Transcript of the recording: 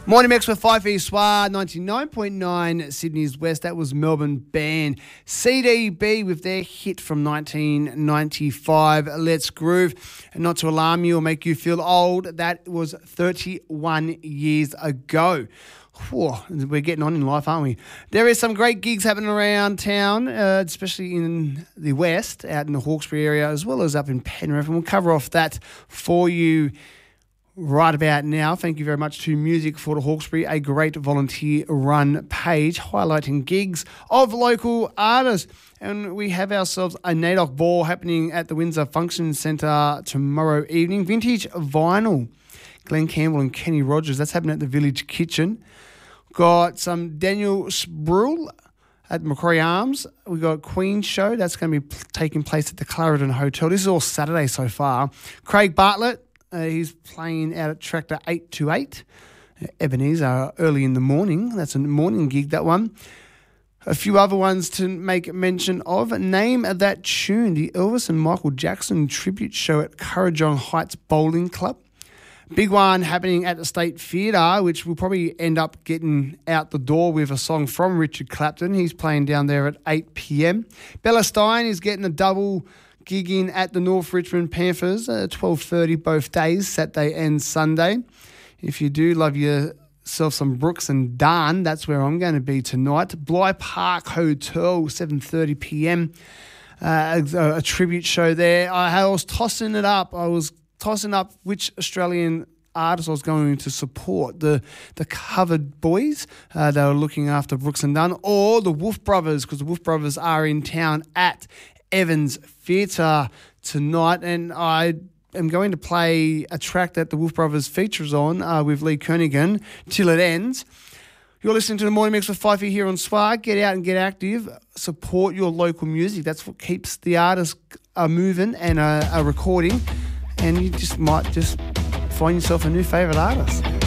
Morning mix with 5 Soir, 99.9 Sydney's West. That was Melbourne band CDB with their hit from 1995, Let's Groove. And not to alarm you or make you feel old, that was 31 years ago. Whew, we're getting on in life, aren't we? There is some great gigs happening around town, especially in the West, out in the Hawkesbury area, as well as up in Penrith. And we'll cover off that for you right about now. Thank you very much to Music for the Hawkesbury, a great volunteer-run page highlighting gigs of local artists. And we have ourselves a NAIDOC ball happening at the Windsor Function Centre tomorrow evening. Vintage Vinyl, Glenn Campbell and Kenny Rogers. That's happening at the Village Kitchen. Got some Daniel Sproul at Macquarie Arms. We've got Queen's Show. That's going to be taking place at the Clarendon Hotel. This is all Saturday so far. Craig Bartlett. He's playing out at Tractor 828, Ebenezer, early in the morning. That's a morning gig, that one. A few other ones to make mention of. Name That Tune, the Elvis and Michael Jackson tribute show at Currajong Heights Bowling Club. Big one happening at the State Theatre, which will probably end up getting out the door with a song from Richard Clapton. He's playing down there at 8 p.m. Bella Stein is getting a double gig in at the North Richmond Panthers at 12:30 both days, Saturday and Sunday. If you do love yourself some Brooks and Dunn, that's where I'm going to be tonight. Bligh Park Hotel, 7:30 p.m. A tribute show there. I was tossing it up. I was tossing up which Australian artists I was going to support. The Covered Boys, they were looking after Brooks and Dunn, or the Wolf Brothers, because the Wolf Brothers are in town at Evans Theatre tonight, and I am going to play a track that the Wolf Brothers features on with Lee Kernaghan, Till It Ends. You're listening to the Morning Mix with Fifey here on SWAG. Get out and get active. Support your local music. That's what keeps the artists moving and recording, and you might just find yourself a new favourite artist.